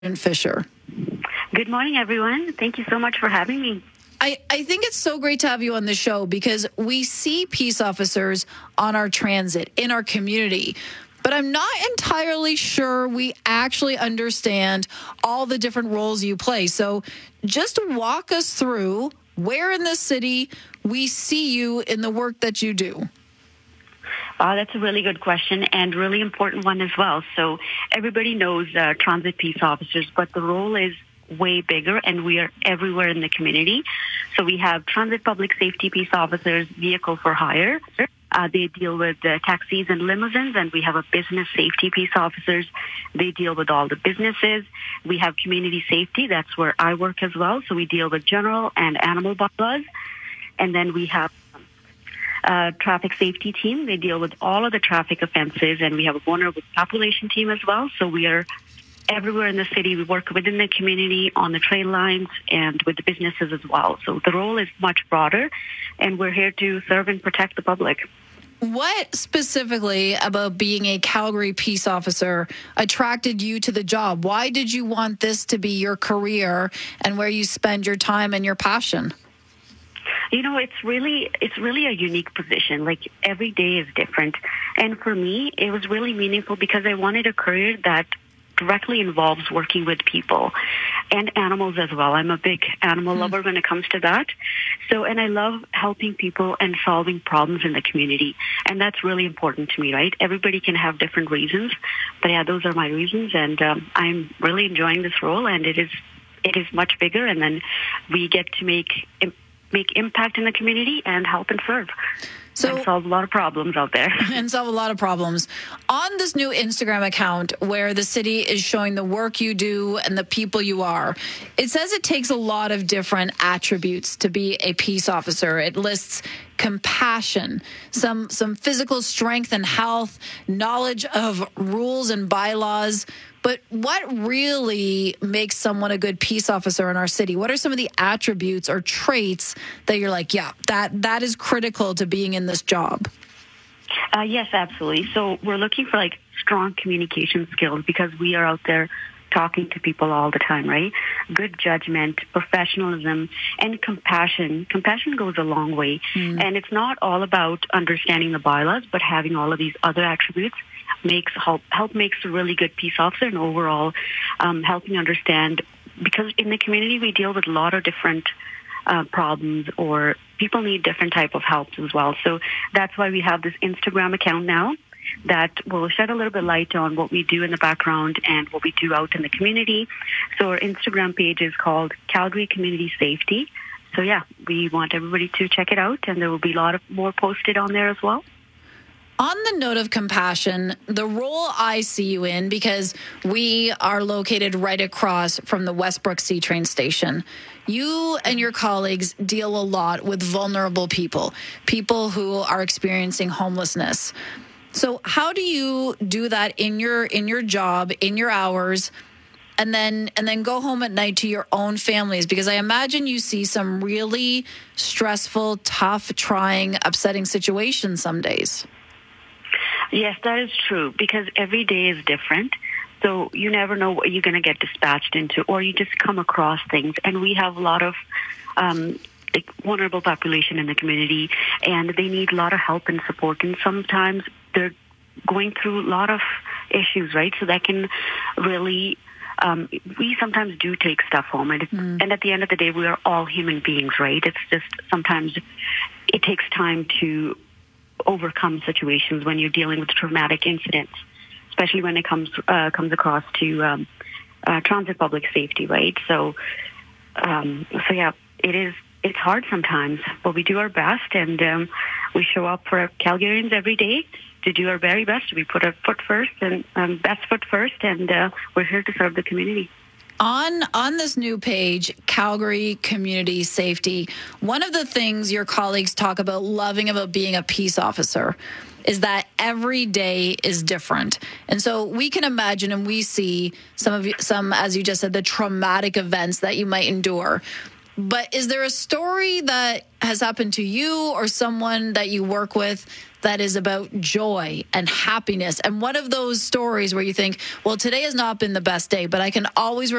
Fisher. Good morning, everyone. Thank you so much for having me. I think it's so great to have you on the show because we see peace officers on our transit, in our community, but I'm not entirely sure we actually understand all the different roles you play. So just walk us through where in the city we see you in the work that you do. That's a really good question and really important one as well. So everybody knows transit peace officers, but the role is way bigger and we are everywhere in the community. So we have transit public safety peace officers, vehicle for hire. They deal with taxis and limousines, and we have a business safety peace officers. They deal with all the businesses. We have community safety. That's where I work as well. So we deal with general and animal bylaws. And then we have traffic safety team. They deal with all of the traffic offenses, and we have a vulnerable population team as well. So we are everywhere in the city. We work within the community, on the train lines, and with the businesses as well. So the role is much broader, and we're here to serve and protect the public. What specifically about being a Calgary peace officer attracted you to the job? Why did you want this to be your career and where you spend your time and your passion? You know, it's really a unique position. Like, every day is different. And for me, it was really meaningful because I wanted a career that directly involves working with people and animals as well. I'm a big animal lover when it comes to that. So, and I love helping people and solving problems in the community. And that's really important to me, right? Everybody can have different reasons. But yeah, those are my reasons. And I'm really enjoying this role, and it is much bigger. And then we get to make impact in the community and help and serve. And solve a lot of problems out there. And solve a lot of problems. On this new Instagram account where the city is showing the work you do and the people you are, it says it takes a lot of different attributes to be a peace officer. It lists compassion, some physical strength and health, knowledge of rules and bylaws. But what really makes someone a good peace officer in our city? What are some of the attributes or traits that you're like, yeah, that is critical to being in this job? Yes, absolutely. So we're looking for strong communication skills because we are out there talking to people all the time, right? Good judgment, professionalism, and compassion. Compassion goes a long way. And it's not all about understanding the bylaws, but having all of these other attributes makes a really good peace officer, and overall helping understand, because in the community we deal with a lot of different problems, or people need different type of help as well. So that's why we have this Instagram account now that will shed a little bit light on what we do in the background and what we do out in the community. So our Instagram page is called Calgary Community Safety. So yeah, we want everybody to check it out, and there will be a lot of more posted on there as well. On the note of compassion, the role I see you in, because we are located right across from the Westbrook C train station, you and your colleagues deal a lot with vulnerable people who are experiencing homelessness. So how do you do that in your job, in your hours, and then go home at night to your own families? Because I imagine you see some really stressful, tough, trying, upsetting situations some days. Yes, that is true, because every day is different. So you never know what you're going to get dispatched into, or you just come across things. And we have a lot of vulnerable population in the community, and they need a lot of help and support. And sometimes they're going through a lot of issues, right? So that can really, we sometimes do take stuff home. And at the end of the day, we are all human beings, right? It's just sometimes it takes time to overcome situations when you're dealing with traumatic incidents, especially when it comes across to transit public safety, right? So yeah, it's hard sometimes, but we do our best, and we show up for Calgarians every day to do our very best. We put our foot first and best foot first, and we're here to serve the community. On this new page, Calgary Community Safety, one of the things your colleagues talk about loving about being a peace officer is that every day is different. And so we can imagine, and we see some, as you just said, the traumatic events that you might endure. But is there a story that has happened to you or someone that you work with that is about joy and happiness? And one of those stories where you think, well, today has not been the best day, but I can always